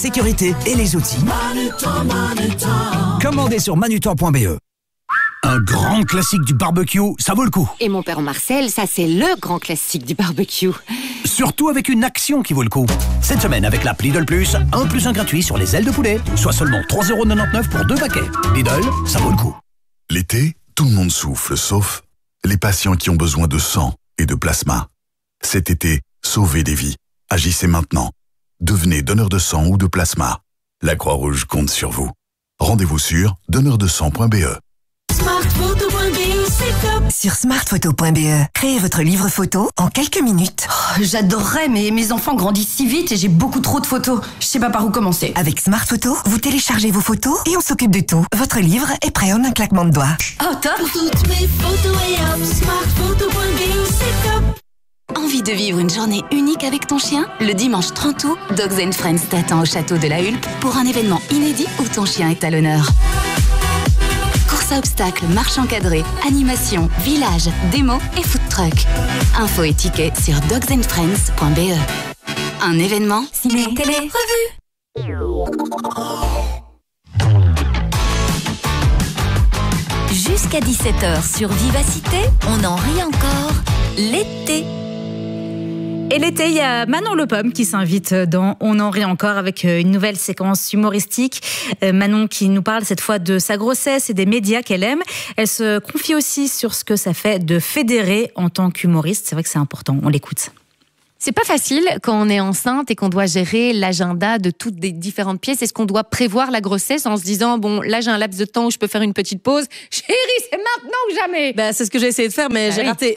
sécurité et les outils. Commandez sur manutan.be. Un grand classique du barbecue, ça vaut le coup. Et mon père Marcel, ça c'est le grand classique du barbecue. Surtout avec une action qui vaut le coup. Cette semaine, avec l'app Lidl Plus, 1 + 1 gratuit sur les ailes de poulet, soit seulement 3,99 € pour 2 paquets. Lidl, ça vaut le coup. L'été, tout le monde souffle, sauf les patients qui ont besoin de sang et de plasma. Cet été, sauvez des vies. Agissez maintenant. Devenez donneur de sang ou de plasma. La Croix-Rouge compte sur vous. Rendez-vous sur donneurdesang.be. Sur smartphoto.be, créez votre livre photo en quelques minutes. J'adorerais, mais mes enfants grandissent si vite et j'ai beaucoup trop de photos. Je sais pas par où commencer. Avec Smartphoto, vous téléchargez vos photos et on s'occupe de tout. Votre livre est prêt en un claquement de doigts. Oh, top! Pour toutes mes photos et hop, smartphoto.be, c'est top. Envie de vivre une journée unique avec ton chien? Le dimanche 30 août, Dogs & Friends t'attend au château de la Hulpe pour un événement inédit où ton chien est à l'honneur. Course à obstacles, marche encadrée, animation, village, démo et food truck. Infos et tickets sur dogsandfriends.be. Un événement ciné, télé, revue. Jusqu'à 17h sur Vivacité, on en rit encore. L'été. Et l'été, il y a Manon Le Pomme qui s'invite dans On en rit encore avec une nouvelle séquence humoristique. Manon qui nous parle cette fois de sa grossesse et des médias qu'elle aime. Elle se confie aussi sur ce que ça fait de fédérer en tant qu'humoriste. C'est vrai que c'est important, on l'écoute. C'est pas facile quand on est enceinte et qu'on doit gérer l'agenda de toutes les différentes pièces. Est-ce qu'on doit prévoir la grossesse en se disant, bon, là j'ai un laps de temps où je peux faire une petite pause. Chérie, c'est maintenant ou jamais? C'est ce que j'ai essayé de faire, mais j'ai raté.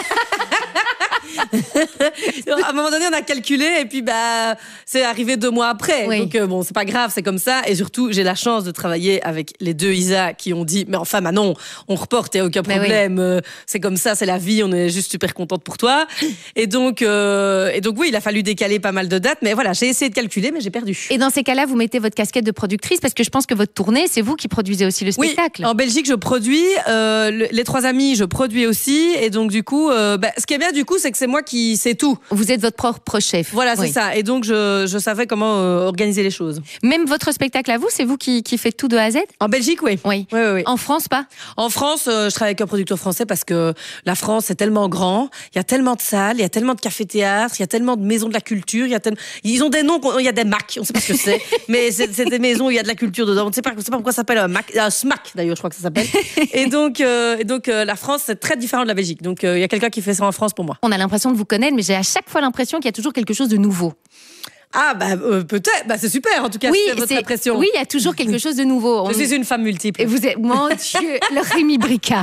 À un moment donné, on a calculé et puis c'est arrivé 2 mois après. Oui. Donc c'est pas grave, c'est comme ça. Et surtout, j'ai la chance de travailler avec les 2 Isa qui ont dit, mais enfin Manon, on reporte, il n'y a aucun problème. Oui. C'est comme ça, c'est la vie, on est juste super contente pour toi. Et donc oui, il a fallu décaler pas mal de dates, mais voilà, j'ai essayé de calculer, mais j'ai perdu. Et dans ces cas-là, vous mettez votre casquette de productrice parce que je pense que votre tournée, c'est vous qui produisez aussi le spectacle. Oui, en Belgique, je produis. Les 3 amis, je produis aussi. Et donc du coup, ce qui est bien du coup, c'est que c'est moi qui sais tout. Vous êtes votre propre chef. Voilà, c'est ça. Et donc, je savais comment organiser les choses. Même votre spectacle à vous, c'est vous qui faites tout de A à Z? En Belgique, oui. Oui. En France, pas? En France, je travaille avec un producteur français parce que la France, c'est tellement grand. Il y a tellement de salles, il y a tellement de cafés-théâtres, il y a tellement de maisons de la culture. Ils ont des noms, il y a des MAC, on ne sait pas ce que c'est. Mais c'est des maisons où il y a de la culture dedans. On ne sait pas pourquoi ça s'appelle un SMAC, d'ailleurs, je crois que ça s'appelle. Et donc, la France, c'est très différent de la Belgique. Donc, il y a quelqu'un qui fait ça en France pour moi. On a l'impression de vous connaître, mais j'ai à chaque fois l'impression qu'il y a toujours quelque chose de nouveau. Ah, peut-être. C'est super, en tout cas, oui, c'est votre impression. Oui, il y a toujours quelque chose de nouveau. Je suis une femme multiple. Et vous êtes, mon Dieu, le Rémi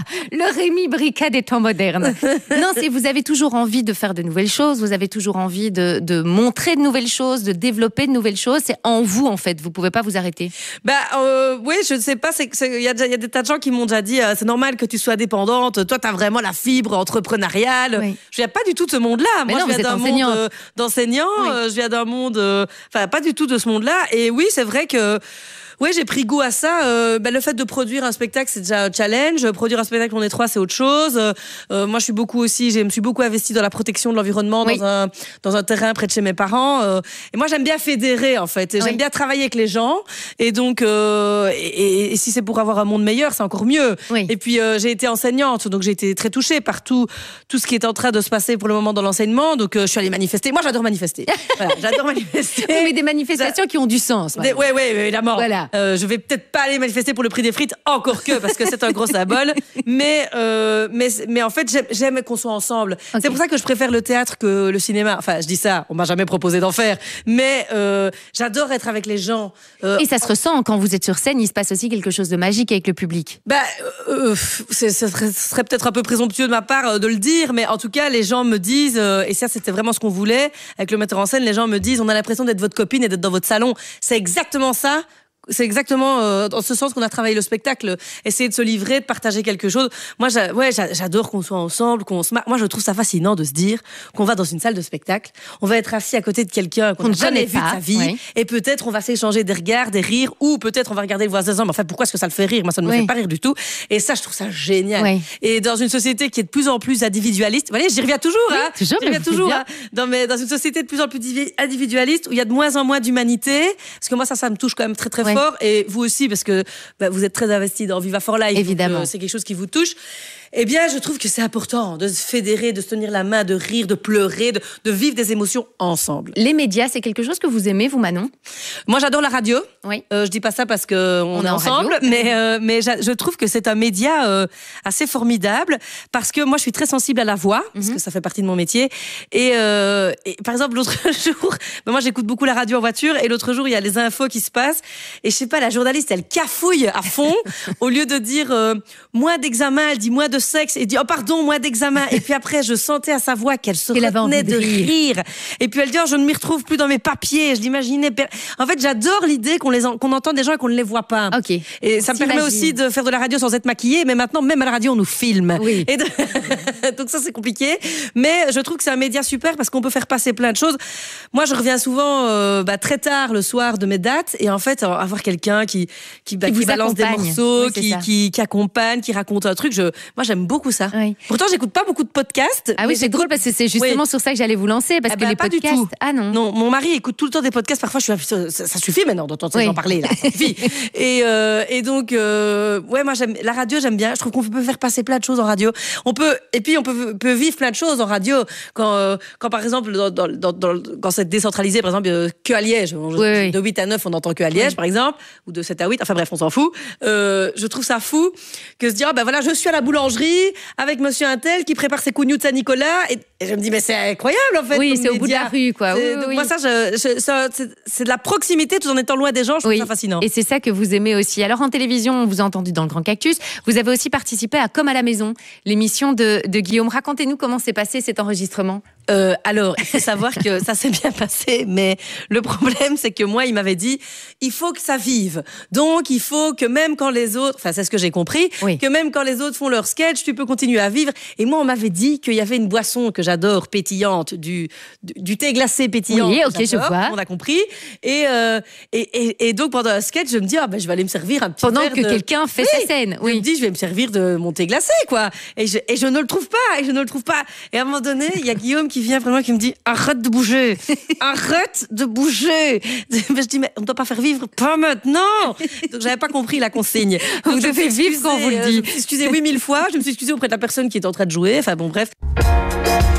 Brica des temps modernes. Non, vous avez toujours envie de faire de nouvelles choses, vous avez toujours envie de montrer de nouvelles choses, de développer de nouvelles choses. C'est en vous, en fait. Vous pouvez pas vous arrêter. Oui, je ne sais pas. Il y a des tas de gens qui m'ont déjà dit, c'est normal que tu sois dépendante. Toi, tu as vraiment la fibre entrepreneuriale. Oui. Je viens pas du tout de ce monde-là. Moi, je viens d'un monde d'enseignants. Oui. Je viens d'un monde pas du tout de ce monde-là. Et oui, c'est vrai que j'ai pris goût à ça. Le fait de produire un spectacle, c'est déjà un challenge. Produire un spectacle, on est 3, c'est autre chose. Moi, je me suis beaucoup investie dans la protection de l'environnement, dans un terrain près de chez mes parents. Et moi, j'aime bien fédérer, en fait. Et j'aime bien travailler avec les gens. Et donc, et si c'est pour avoir un monde meilleur, c'est encore mieux. Oui. Et puis, j'ai été enseignante, donc j'ai été très touchée par tout ce qui est en train de se passer pour le moment dans l'enseignement. Donc, je suis allée manifester. Moi, j'adore manifester. Voilà, j'adore manifester. Oui, mais des manifestations qui ont du sens. Oui, évidemment. Voilà. Je vais peut-être pas aller manifester pour le prix des frites, encore que, parce que c'est un gros symbole. Mais en fait, j'aime qu'on soit ensemble. Okay. C'est pour ça que je préfère le théâtre que le cinéma. Enfin, je dis ça, on m'a jamais proposé d'en faire. Mais j'adore être avec les gens. Et ça se ressent quand vous êtes sur scène, il se passe aussi quelque chose de magique avec le public. Ce serait peut-être un peu présomptueux de ma part de le dire, mais en tout cas, les gens me disent, et ça, c'était vraiment ce qu'on voulait, avec le metteur en scène, les gens me disent, on a l'impression d'être votre copine et d'être dans votre salon. C'est exactement ça c'est exactement dans ce sens qu'on a travaillé le spectacle, essayer de se livrer, de partager quelque chose. Moi, j'adore qu'on soit ensemble, qu'on se marre. Moi, je trouve ça fascinant de se dire qu'on va dans une salle de spectacle, on va être assis à côté de quelqu'un qu'on n'a jamais vu de sa vie, et peut-être on va s'échanger des regards, des rires, ou peut-être on va regarder le voisin, mais enfin, pourquoi est-ce que ça le fait rire? Moi, ça ne me fait pas rire du tout. Et ça, je trouve ça génial. Et dans une société qui est de plus en plus individualiste, vous voyez, j'y reviens toujours, j'y reviens toujours, dans une société de plus en plus individualiste, où il y a de moins en moins d'humanité, parce que moi, ça me touche quand même très, très fort. Et vous aussi, parce que vous êtes très investi dans Viva for Life. Évidemment. C'est quelque chose qui vous touche. Eh bien, je trouve que c'est important de se fédérer, de se tenir la main, de rire, de pleurer, de vivre des émotions ensemble. Les médias, c'est quelque chose que vous aimez, vous, Manon? Moi, j'adore la radio. Je dis pas ça parce qu'on est ensemble, mais je trouve que c'est un média assez formidable, parce que moi, je suis très sensible à la voix, parce que ça fait partie de mon métier. Et par exemple, l'autre jour, moi, j'écoute beaucoup la radio en voiture, et l'autre jour, il y a les infos qui se passent, et je sais pas, la journaliste, elle cafouille à fond, au lieu de dire moins d'examen, elle dit moins de sexe, et dit oh pardon, moins d'examen, et puis après je sentais à sa voix qu'elle se retenait de rire, et puis elle dit oh, je ne m'y retrouve plus dans mes papiers, je l'imaginais. En fait, j'adore l'idée qu'on entend des gens et qu'on ne les voit pas. Et ça me permet aussi de faire de la radio sans être maquillée, mais maintenant même à la radio on nous filme. Et donc ça c'est compliqué, mais je trouve que c'est un média super parce qu'on peut faire passer plein de choses. Moi je reviens souvent très tard le soir de mes dates, et en fait avoir quelqu'un qui balance des morceaux, qui accompagne, qui raconte un truc, moi j'aime beaucoup ça. Pourtant, j'écoute pas beaucoup de podcasts. Ah oui, c'est drôle parce que c'est justement sur ça que j'allais vous lancer, parce que les podcasts. Du tout. Ah non. Non, mon mari écoute tout le temps des podcasts. Parfois, ça suffit maintenant d'entendre ces gens parler là. Ça suffit. Et donc, moi j'aime la radio, j'aime bien. Je trouve qu'on peut faire passer plein de choses en radio. On peut vivre plein de choses en radio. Quand par exemple, quand c'est décentralisé, par exemple, que à Liège, de 8 à 9, on n'entend que à Liège, par exemple, ou de 7 à 8. Enfin bref, on s'en fout. Je trouve ça fou que se dire voilà, je suis à la boulangerie avec monsieur Untel qui prépare ses cougnous de Saint-Nicolas, et je me dis mais c'est incroyable en fait. Oui, c'est au bout de la rue quoi. Donc moi ça, c'est de la proximité tout en étant loin des gens, je trouve ça fascinant. Et c'est ça que vous aimez aussi. Alors en télévision, on vous a entendu dans le Grand Cactus, vous avez aussi participé à Comme à la maison, l'émission de Guillaume. Racontez-nous comment s'est passé cet enregistrement. Alors, il faut savoir que ça s'est bien passé, mais le problème, c'est que moi, il m'avait dit, il faut que ça vive. Donc, il faut que même quand les autres, enfin, c'est ce que j'ai compris, que même quand les autres font leur sketch, tu peux continuer à vivre. Et moi, on m'avait dit qu'il y avait une boisson que j'adore, pétillante, du thé glacé pétillant. Oui, ok, je vois. On a compris. Et donc, pendant un sketch, je me dis, je vais aller me servir un petit pendant verre que quelqu'un fait sa scène. Je me dis, je vais me servir de mon thé glacé, quoi. Et je ne le trouve pas. Et à un moment donné, il y a Guillaume qui vient vraiment, qui me dit arrête de bouger. Je dis mais on ne doit pas faire vivre, pas maintenant. Donc j'avais pas compris la consigne. Vous devez vivre quand vous le dites. Je me suis excusée 8000 fois, je me suis excusée auprès de la personne qui était en train de jouer, enfin bon bref.